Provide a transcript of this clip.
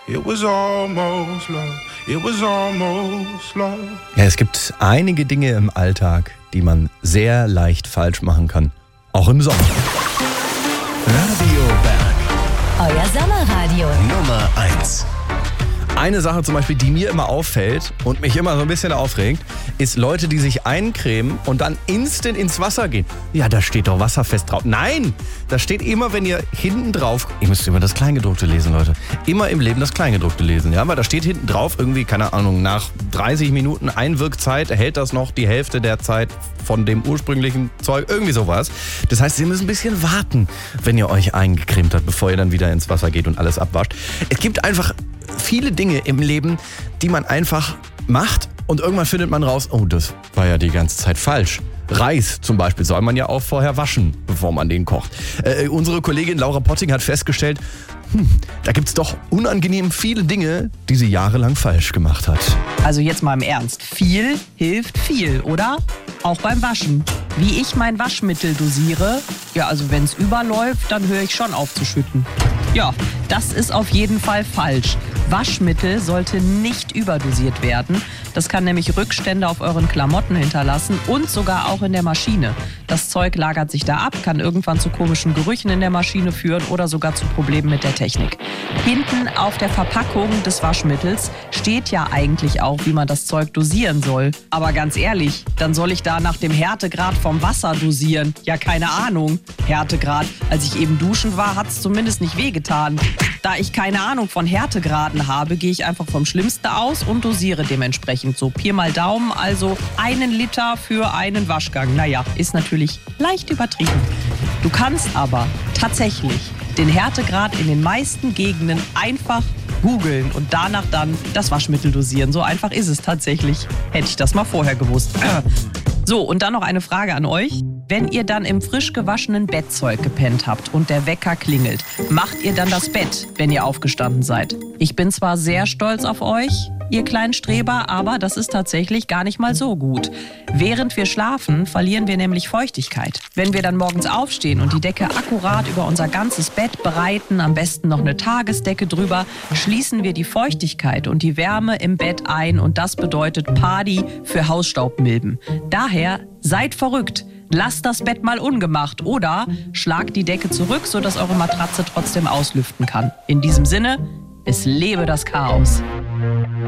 It was almost love. It was almost love. Ja, es gibt einige Dinge im Alltag, die man sehr leicht falsch machen kann. Auch im Sommer. Radio Berg. Euer Sommerradio. Nummer 1. Eine Sache zum Beispiel, die mir immer auffällt und mich immer so ein bisschen aufregt, ist Leute, die sich eincremen und dann instant ins Wasser gehen. Ja, da steht doch wasserfest drauf. Nein, da steht immer, wenn ihr hinten drauf... Ihr müsst immer das Kleingedruckte lesen, Leute. Immer im Leben das Kleingedruckte lesen, ja? Weil da steht hinten drauf irgendwie, keine Ahnung, nach 30 Minuten Einwirkzeit hält das noch die Hälfte der Zeit von dem ursprünglichen Zeug. Irgendwie sowas. Das heißt, ihr müsst ein bisschen warten, wenn ihr euch eingecremt habt, bevor ihr dann wieder ins Wasser geht und alles abwascht. Es gibt einfach viele Dinge im Leben, die man einfach macht und irgendwann findet man raus, oh, das war ja die ganze Zeit falsch. Reis zum Beispiel soll man ja auch vorher waschen, bevor man den kocht. Unsere Kollegin Laura Potting hat festgestellt, da gibt's doch unangenehm viele Dinge, die sie jahrelang falsch gemacht hat. Also jetzt mal im Ernst. Viel hilft viel, oder? Auch beim Waschen. Wie ich mein Waschmittel dosiere, ja, also wenn es überläuft, dann höre ich schon auf zu schütten. Ja, das ist auf jeden Fall falsch. Waschmittel sollte nicht überdosiert werden. Das kann nämlich Rückstände auf euren Klamotten hinterlassen und sogar auch in der Maschine. Das Zeug lagert sich da ab, kann irgendwann zu komischen Gerüchen in der Maschine führen oder sogar zu Problemen mit der Technik. Hinten auf der Verpackung des Waschmittels steht ja eigentlich auch, wie man das Zeug dosieren soll. Aber ganz ehrlich, dann soll ich da nach dem Härtegrad vom Wasser dosieren? Ja, keine Ahnung. Härtegrad. Als ich eben duschen war, hat es zumindest nicht wehgetan. Da ich keine Ahnung von Härtegraden habe, gehe ich einfach vom Schlimmsten aus und dosiere dementsprechend so Pi mal Daumen, also 1 Liter für einen Waschgang. Naja, ist natürlich leicht übertrieben. Du kannst aber tatsächlich den Härtegrad in den meisten Gegenden einfach googeln und danach dann das Waschmittel dosieren. So einfach ist es tatsächlich. Hätte ich das mal vorher gewusst. So, und dann noch eine Frage an euch. Wenn ihr dann im frisch gewaschenen Bettzeug gepennt habt und der Wecker klingelt, macht ihr dann das Bett, wenn ihr aufgestanden seid? Ich bin zwar sehr stolz auf euch, ihr kleinen Streber, aber das ist tatsächlich gar nicht mal so gut. Während wir schlafen, verlieren wir nämlich Feuchtigkeit. Wenn wir dann morgens aufstehen und die Decke akkurat über unser ganzes Bett breiten, am besten noch eine Tagesdecke drüber, schließen wir die Feuchtigkeit und die Wärme im Bett ein und das bedeutet Party für Hausstaubmilben. Daher seid verrückt. Lasst das Bett mal ungemacht oder schlagt die Decke zurück, sodass eure Matratze trotzdem auslüften kann. In diesem Sinne, es lebe das Chaos.